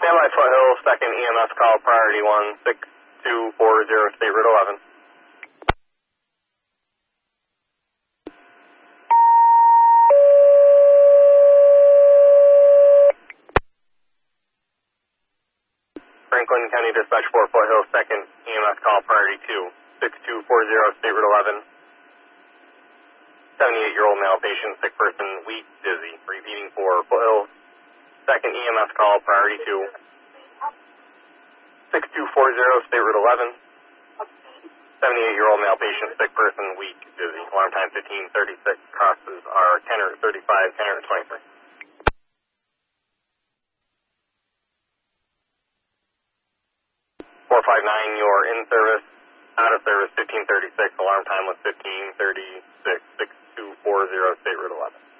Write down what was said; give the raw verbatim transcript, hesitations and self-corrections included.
Standby Foothill, second E M S call, priority one six two four zero, State Route eleven. Franklin County Dispatch four, Foothill, second E M S call, priority two six two four zero, State Route eleven. seventy-eight-year-old male patient, sick person, weak, dizzy. Repeating for Foothill, second E M S call, priority two six two four zero, State Route eleven. seventy-eight-year-old male patient, sick person, weak, dizzy. Alarm time fifteen thirty-six. Crosses are ten or thirty-five, ten or twenty-three. four five nine, you're in service. Out of service, fifteen thirty-six. Alarm time was fifteen thirty-six, six two four zero, State Route eleven.